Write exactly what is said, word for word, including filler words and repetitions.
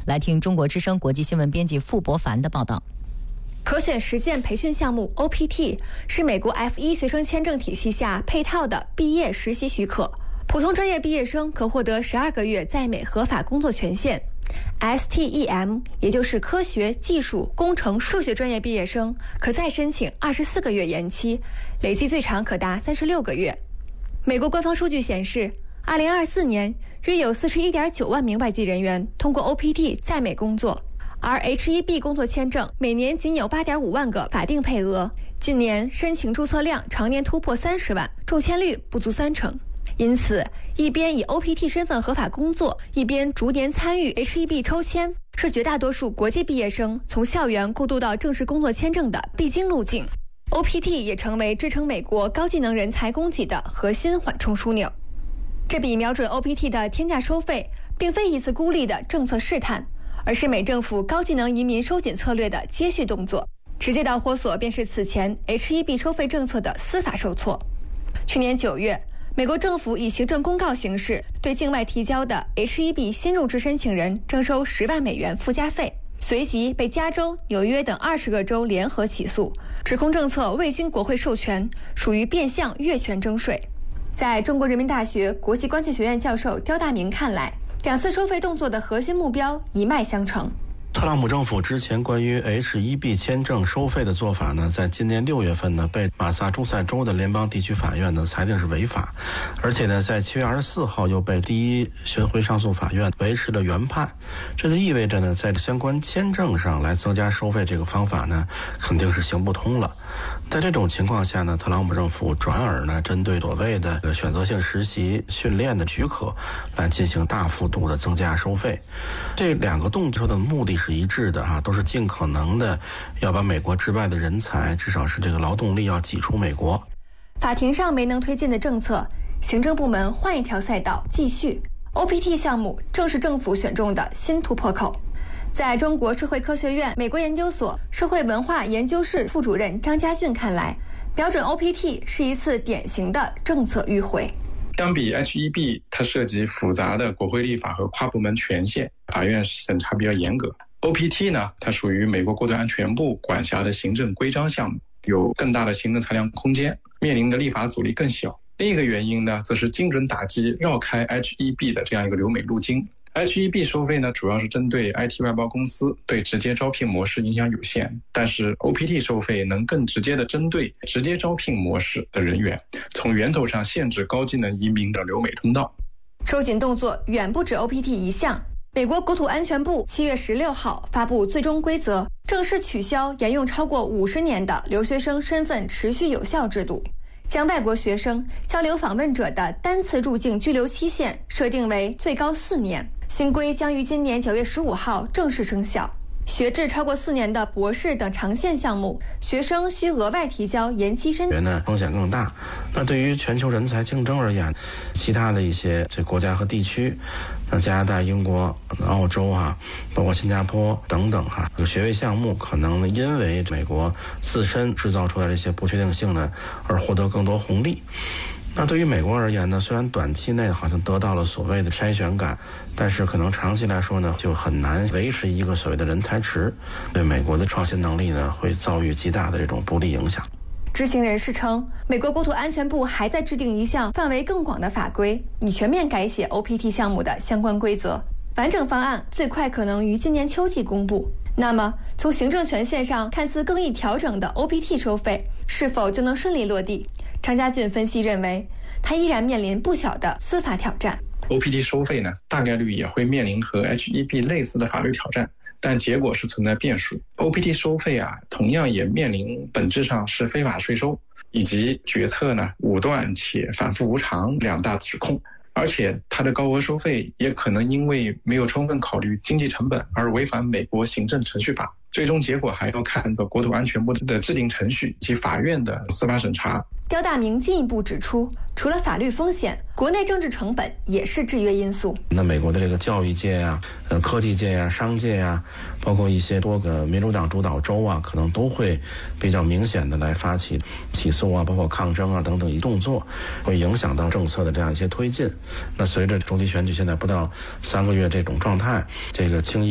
来听中国之声国际新闻编辑傅博凡的报道。 可选实践培训项目 O P T 是美国 F 一 学生签证体系下配套的毕业实习许可，普通专业毕业生可获得十二个月在美合法工作权限。S T E M 也就是科学、技术、工程、数学专业毕业生可再申请二十四个月延期，累计最长可达三十六个月。美国官方数据显示，二零二四年约有四十一点九万名外籍人员通过 O P T 在美工作，而 H 一 B 工作签证每年仅有 八点五万个法定配额，近年申请注册量常年突破三十万，中签率不足三成。因此，一边以 O P T 身份合法工作，一边逐年参与 H 一 B 抽签，是绝大多数国际毕业生从校园过渡到正式工作签证的必经路径。O P T 也成为支撑美国高技能人才供给的核心缓冲枢纽。这笔瞄准 O P T 的天价收费，并非一次孤立的政策试探，而是美政府高技能移民收紧策略的接续动作。直接导火索便是此前 H 一 B 收费政策的司法受挫。去年九月，美国政府以行政公告形式对境外提交的 H 一 B 新入职申请人征收十万美元附加费，随即被加州、纽约等二十个州联合起诉，指控政策未经国会授权，属于变相越权征税。在中国人民大学国际关系学院教授刁大明看来，两次收费动作的核心目标一脉相承。 特朗普政府之前关于 H 一 B 签证收费的做法呢，在今年六月份呢，被马萨诸塞州的联邦地区法院呢裁定是违法，而且呢，在七月二十四号又被第一巡回上诉法院维持了原判。这就意味着呢，在相关签证上来增加收费这个方法呢，肯定是行不通了。在这种情况下呢，特朗普政府转而呢，针对所谓的选择性实习训练的许可来进行大幅度的增加收费。这两个动作的目的是一致的哈，都是尽可能的要把美国之外的人才，至少是这个劳动力要挤出美国。 法庭上没能推进的政策，行政部门换一条赛道继续。O P T 项目正是政府选中的新突破口。在中国社会科学院美国研究所社会文化研究室副主任张家俊看来，标准 O P T 是一次典型的政策迂回。 相比 H 一 B， 它涉及复杂的国会立法和跨部门权限，法院审查比较严格。O P T 呢，它属于美国国土安全部管辖的行政规章项目，有更大的行政裁量空间，面临的立法阻力更小。另一个原因呢，则是精准打击绕开 H 一 B 的这样一个留美路径。H 一 B 收费呢，主要是针对 I T 外包公司，对直接招聘模式影响有限。但是 O P T 收费能更直接的针对直接招聘模式的人员，从源头上限制高技能移民的留美通道。 收紧动作远不止 O P T 一项。美国国土安全部七月十六号发布最终规则，正式取消沿用超过五十年的留学生身份持续有效制度，将外国学生交流访问者的单次入境居留期限设定为最高四年。新规将于今年九月十五号正式生效。学制超过四年的博士等长线项目，学生需额外提交延期申请， 呢风险更大。那对于全球人才竞争而言，其他的一些这国家和地区，那加拿大、英国、澳洲啊，包括新加坡等等哈，有学位项目可能因为美国自身制造出来的一些不确定性呢，而获得更多红利。那对于美国而言呢，虽然短期内好像得到了所谓的筛选感，但是可能长期来说呢，就很难维持一个所谓的人才池，对美国的创新能力呢，会遭遇极大的这种不利影响。 知情人士称，美国国土安全部还在制定一项范围更广的法规，以全面改写 O P T 项目的相关规则。完整方案最快可能于今年秋季公布。那么，从行政权限上看似更易调整的 O P T 收费，是否就能顺利落地？张家俊分析认为，他依然面临不小的司法挑战。 O P T 收费呢，大概率也会面临和 H 一 B 类似的法律挑战，但结果是存在变数。O P T 收费啊，同样也面临本质上是非法税收，以及决策呢武断且反复无常两大指控。而且它的高额收费也可能因为没有充分考虑经济成本而违反美国行政程序法，最终结果还要看国土安全部的制定程序及法院的司法审查。 刁大明进一步指出，除了法律风险，国内政治成本也是制约因素。 那美国的这个教育界呀、呃科技界呀、商界呀，包括一些多个民主党主导州啊，可能都会比较明显的来发起起诉啊，包括抗争啊等等一动作，会影响到政策的这样一些推进。那随着中期选举现在不到三个月这种状态，这个轻易